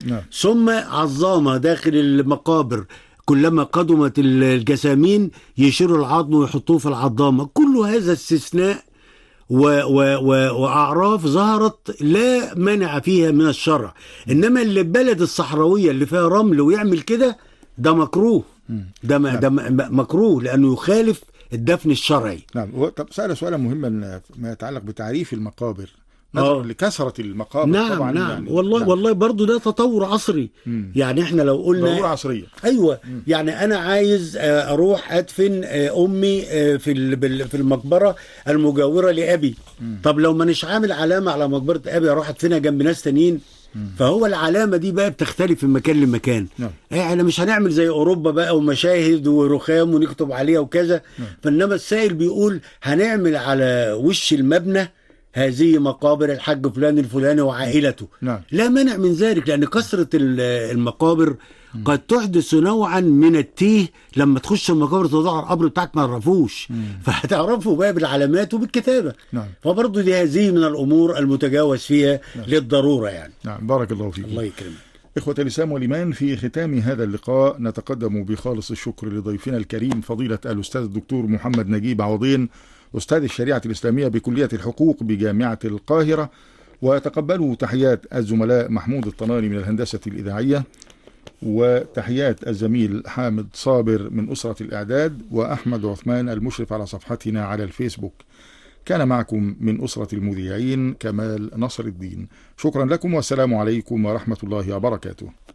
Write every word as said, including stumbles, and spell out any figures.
نعم. ثم عظامة داخل المقابر، كلما قدمت الجسامين يشيلوا العظم ويحطوه في العظامة. كل هذا استثناء و و و وأعراف ظهرت لا مانع فيها من الشرع. إنما اللي البلد الصحراوية اللي فيها رمل ويعمل كده ده مكروه. ده نعم. ده مكروه لأنه يخالف الدفن الشرعي. نعم. طب سأل سؤالا مهما ما يتعلق بتعريف المقابر آه. نظرا لكثرة المقابر. نعم طبعا نعم يعني والله نعم. والله برضو ده تطور عصري. مم. يعني احنا لو قلنا ضرورة عصرية. ايوه. مم. يعني انا عايز اروح ادفن امي في في المقبره المجاوره لابي. مم. طب لو مانيش عامل علامه على مقبره ابي اروح ادفنها جنب ناس تانيين. مم. فهو العلامه دي بقى بتختلف من مكان لمكان. نعم. احنا مش هنعمل زي اوروبا بقى ومشاهد ورخام ونكتب عليها وكذا. نعم. فانما السائل بيقول هنعمل على وش المبنى هذه مقابر الحاج فلان الفلاني وعائلته. نعم. لا مانع من ذلك، لأن كثرة المقابر قد تحدث نوعا من التيه. لما تخش المقابر تضع القبر بتاعك ما تعرفوش، فهتعرفه بقى بالعلامات وبالكتابة. نعم. فبرضه دي هذه من الأمور المتجاوز فيها. نعم. للضرورة يعني. نعم. بارك الله فيك. الله يكرمك. إخوة الإسلام والإيمان، في ختام هذا اللقاء نتقدم بخالص الشكر لضيفنا الكريم فضيلة الأستاذ الدكتور محمد نجيب عوضين، أستاذ الشريعة الإسلامية بكلية الحقوق بجامعة القاهرة. وتقبلوا تحيات الزملاء محمود الطناني من الهندسة الإذاعية، وتحيات الزميل حامد صابر من أسرة الإعداد، وأحمد عثمان المشرف على صفحتنا على الفيسبوك. كان معكم من أسرة المذيعين كمال نصر الدين. شكرا لكم والسلام عليكم ورحمة الله وبركاته.